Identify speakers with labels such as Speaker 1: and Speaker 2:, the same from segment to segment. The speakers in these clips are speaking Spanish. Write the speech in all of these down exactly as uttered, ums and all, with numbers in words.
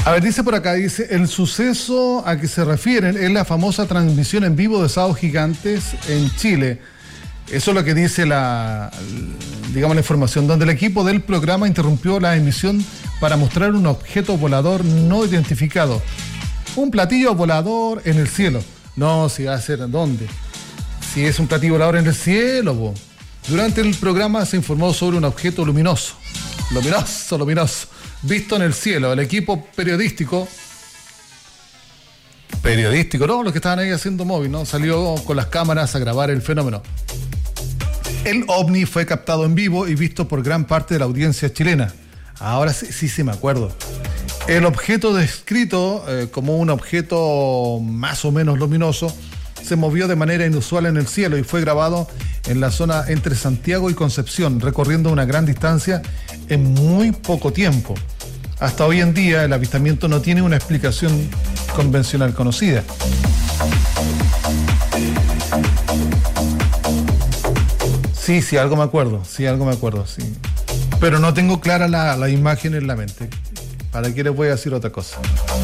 Speaker 1: A ver, dice por acá, dice, el suceso a que se refieren es la famosa transmisión en vivo de Sábados Gigantes en Chile. Eso es lo que dice la, digamos, la información, donde el equipo del programa interrumpió la emisión para mostrar un objeto volador no identificado. Un platillo volador en el cielo. No, si va a ser, ¿dónde? Si es un platillo volador en el cielo, po. Durante el programa se informó sobre un objeto luminoso. Luminoso, luminoso. Visto en el cielo. El equipo periodístico, periodístico, ¿no? Los que estaban ahí haciendo móvil, ¿no? Salió con las cámaras a grabar el fenómeno. El ovni fue captado en vivo y visto por gran parte de la audiencia chilena. Ahora sí, sí, sí me acuerdo. El objeto descrito eh, como un objeto más o menos luminoso se movió de manera inusual en el cielo y fue grabado en la zona entre Santiago y Concepción, recorriendo una gran distancia en muy poco tiempo. Hasta hoy en día el avistamiento no tiene una explicación convencional conocida. Sí, sí, algo me acuerdo, sí, algo me acuerdo, sí. Pero no tengo clara la, la imagen en la mente. ¿Para qué les voy a decir otra cosa?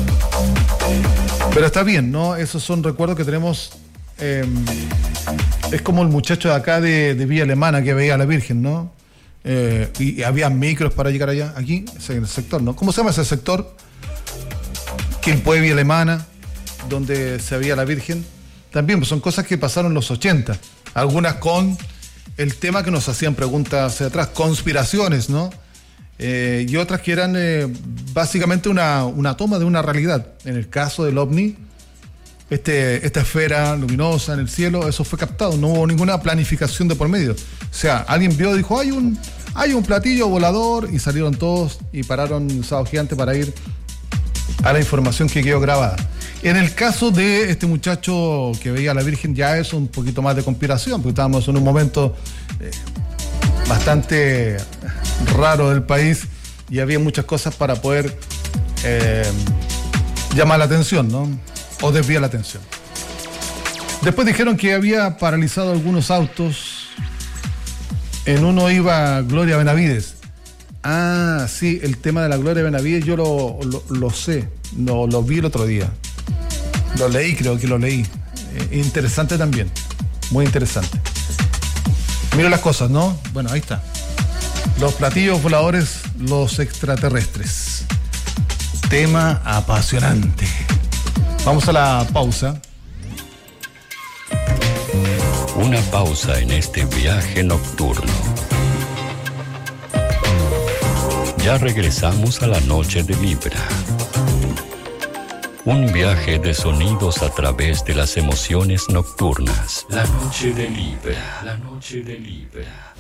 Speaker 1: Pero está bien, ¿no? Esos son recuerdos que tenemos. Eh, es como el muchacho de acá de, de Villa Alemana que veía a la Virgen, ¿no? Eh, y, y había micros para llegar allá, aquí, en el sector, ¿no? ¿Cómo se llama ese sector? Que el pueblo Villa Alemana, donde se veía a la Virgen. También pues, son cosas que pasaron en los ochenta. Algunas con el tema que nos hacían preguntas hacia atrás, conspiraciones, ¿no? Eh, y otras que eran eh, básicamente una, una toma de una realidad. En el caso del ovni, este, esta esfera luminosa en el cielo, eso fue captado, no hubo ninguna planificación de por medio. O sea, alguien vio y dijo, hay un, hay un platillo volador, y salieron todos y pararon el Sábado Gigante para ir a la información que quedó grabada. En el caso de este muchacho que veía a la Virgen, ya es un poquito más de conspiración, porque estábamos en un momento eh, bastante raro del país y había muchas cosas para poder eh, llamar la atención, ¿no? O desviar la atención. Después dijeron que había paralizado algunos autos. En uno iba Gloria Benavides. Ah, sí, el tema de la Gloria Benavides yo lo, lo, lo sé, no, lo vi el otro día. Lo leí, creo que lo leí. Eh, interesante también, muy interesante. Mira las cosas, ¿no? Bueno, ahí está. Los platillos voladores, los extraterrestres. Tema apasionante. Vamos a la pausa.
Speaker 2: Una pausa en este viaje nocturno. Ya regresamos a la noche de Libra. Un viaje de sonidos a través de las emociones nocturnas. La noche de Libra. La noche de Libra.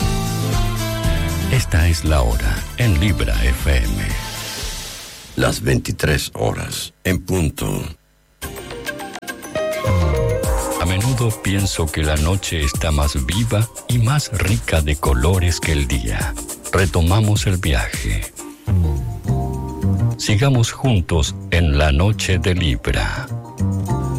Speaker 2: Esta es la hora en Libra F M.
Speaker 3: Las veintitrés horas en punto.
Speaker 2: A menudo pienso que la noche está más viva y más rica de colores que el día. Retomamos el viaje. Sigamos juntos en la noche de Libra.